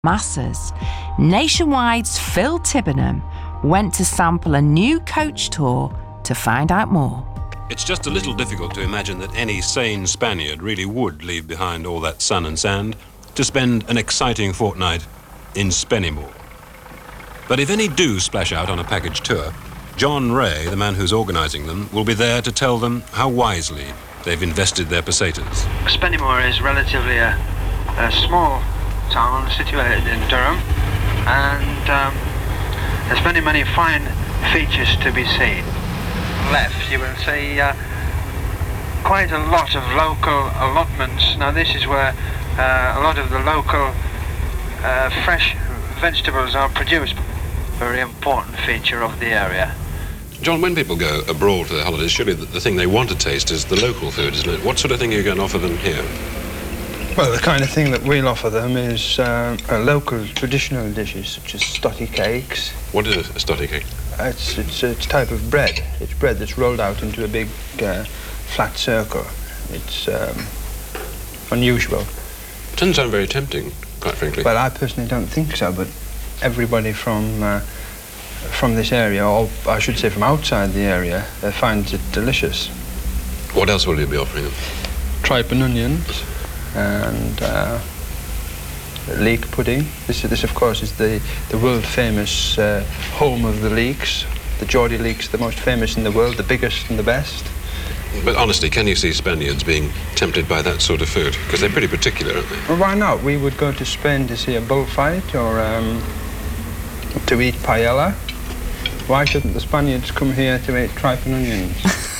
masses, Nationwide's Phil Tibbenham went to sample a new coach tour to find out more. It's just a little difficult to imagine that any sane Spaniard really would leave behind all that sun and sand to spend an exciting fortnight in Spennymoor. But if any do splash out on a package tour, John Ray, the man who's organising them, will be there to tell them how wisely they've invested their pesetas. Spennymoor is relatively a small town situated in Durham, and there's many fine features to be seen. Left, you will see quite a lot of local allotments. Now this is where a lot of the local fresh vegetables are produced. Very important feature of the area. John, when people go abroad for their holidays, surely the thing they want to taste is the local food, isn't it? What sort of thing are you going to offer them here? Well, the kind of thing that we'll offer them is local traditional dishes, such as stotty cakes. What is a stotty cake? It's a type of bread. It's bread that's rolled out into a big flat circle. It's unusual. It doesn't sound very tempting, quite frankly. Well, I personally don't think so, but everybody from this area, or I should say from outside the area, finds it delicious. What else will you be offering them? Tripe and onions and leek pudding. This of course is the world famous home of the leeks. The Geordie leeks, the most famous in the world, the biggest and the best. But honestly, can you see Spaniards being tempted by that sort of food? Because they're pretty particular, aren't they? Well, why not? We would go to Spain to see a bullfight or to eat paella. Why shouldn't the Spaniards come here to eat tripe and onions?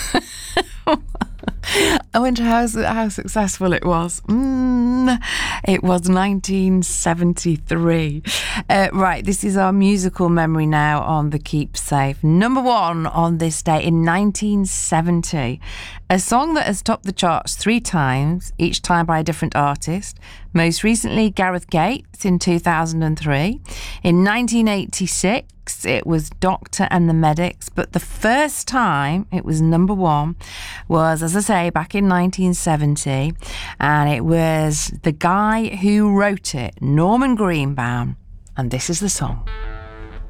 I wonder how successful it was. It was 1973. Right, this is our musical memory now on the Keepsafe. Number one on this day in 1970. A song that has topped the charts 3 times, each time by a different artist. Most recently, Gareth Gates in 2003. In 1986, it was Doctor and the Medics, but the first time it was number one was, as I say, back in 1970, and it was the guy who wrote it, Norman Greenbaum, and this is the song.